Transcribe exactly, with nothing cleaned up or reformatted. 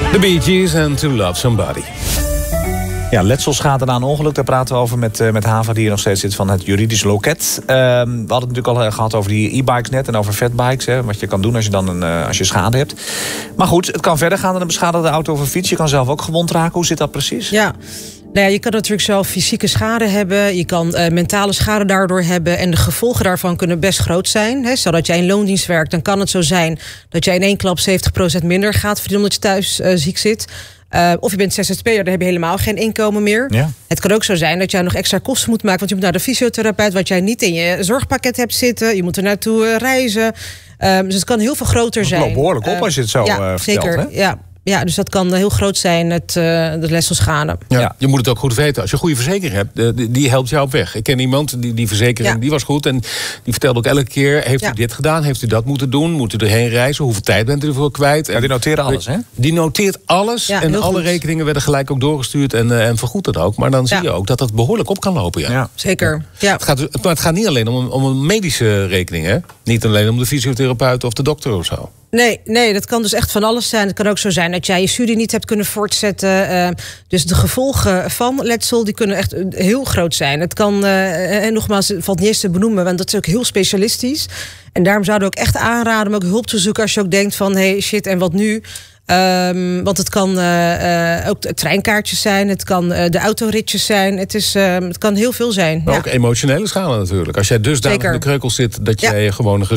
The Bee Gees and To Love Somebody. Ja, letselschade na een ongeluk, daar praten we over met, uh, met Hava, die hier nog steeds zit van het juridisch loket. Uh, we hadden het natuurlijk al uh, gehad over die e-bikes net en over fatbikes. Hè, wat je kan doen als je dan een, uh, als je schade hebt. Maar goed, het kan verder gaan dan een beschadigde auto of een fiets. Je kan zelf ook gewond raken. Hoe zit dat precies? Ja. Nou ja, je kan natuurlijk zelf fysieke schade hebben. Je kan uh, mentale schade daardoor hebben. En de gevolgen daarvan kunnen best groot zijn. Hè. Stel dat jij in loondienst werkt, dan kan het zo zijn dat jij in één klap zeventig procent minder gaat verdienen omdat je thuis uh, ziek zit. Uh, of je bent Z Z P'er, dan heb je helemaal geen inkomen meer. Ja. Het kan ook zo zijn dat jij nog extra kosten moet maken, want je moet naar de fysiotherapeut, wat jij niet in je zorgpakket hebt zitten. Je moet er naartoe uh, reizen. Um, dus het kan heel veel groter zijn. Het loopt behoorlijk op als je het zo ja, uh, vertelt. Zeker, hè? Ja. Ja, dus dat kan heel groot zijn, het, uh, de lesselschade. Ja, ja. Je moet het ook goed weten. Als je een goede verzekering hebt, die, die helpt jou op weg. Ik ken iemand, die, die verzekering ja. die was goed. En die vertelde ook elke keer, heeft ja. u dit gedaan? Heeft u dat moeten doen? Moet u erheen reizen? Hoeveel tijd bent u ervoor kwijt? Ja, die noteren alles, hè? Die noteert alles. Ja, en alle goed. rekeningen werden gelijk ook doorgestuurd. En, uh, en vergoed het ook. Maar dan zie ja. je ook dat het behoorlijk op kan lopen. Ja, ja. Zeker. Ja. Het gaat, maar het gaat niet alleen om een, om een medische rekening, hè? Niet alleen om de fysiotherapeut of de dokter of zo. Nee, nee, dat kan dus echt van alles zijn. Het kan ook zo zijn dat jij je studie niet hebt kunnen voortzetten. Uh, dus de gevolgen van letsel die kunnen echt heel groot zijn. Het kan, uh, en nogmaals, het valt niet eens te benoemen, want dat is ook heel specialistisch. En daarom zouden we ook echt aanraden om ook hulp te zoeken als je ook denkt van, hey, shit, en wat nu? Um, want het kan uh, uh, ook treinkaartjes zijn, het kan uh, de autoritjes zijn. Het, is, uh, het kan heel veel zijn. Maar ja. ook emotionele schade natuurlijk. Als jij dusdanig in de kreukels zit dat jij ja. gewoon